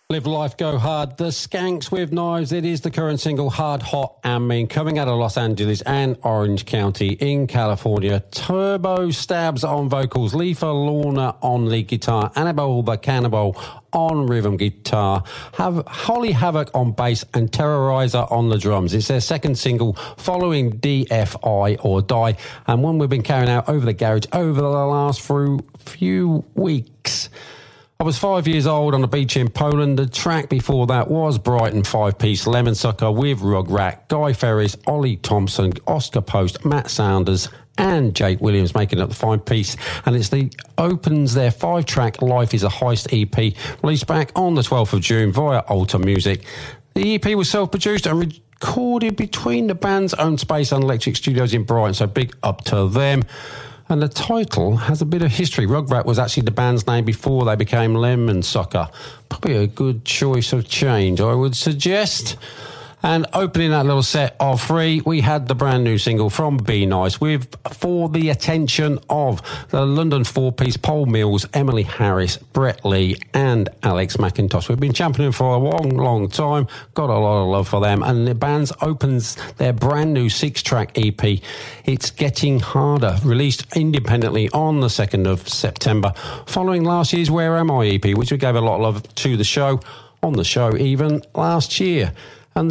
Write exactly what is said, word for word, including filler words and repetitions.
Live Life, Go Hard. The Skanks with Knives. It is the current single, Hard, Hot and Mean, coming out of Los Angeles and Orange County in California. Turbo Stabs on vocals, Leafa Lorna on lead guitar, Annabelle the Cannibal on rhythm guitar, have Holly Havoc on bass and Terrorizer on the drums. It's their second single following D F I or Die, and one we've been carrying out over the garage over the last few weeks. I was five years old on the beach in Poland. The track before that was Brighton five-piece Lemon Sucker with Rugrat, Guy Ferris, Ollie Thompson, Oscar Post, Matt Saunders and Jake Williams making up the fine piece. And it's the opens their five-track Life is a Heist E P, released back on the twelfth of June via Alta Music. The E P was self-produced and recorded between the band's own Space and Electric Studios in Brighton, so big up to them. And the title has a bit of history. Rugrat was actually the band's name before they became Lemon Sucker. Probably a good choice of change, I would suggest. And opening that little set of three, we had the brand new single from Be Nice with For the Attention of the London four-piece Paul Mills, Emily Harris, Brett Lee and Alex McIntosh. We've been championing for a long, long time, got a lot of love for them, and the band opens their brand new six-track E P, It's Getting Harder, released independently on the second of September, following last year's Where Am I E P, which we gave a lot of love to the show, on the show even last year.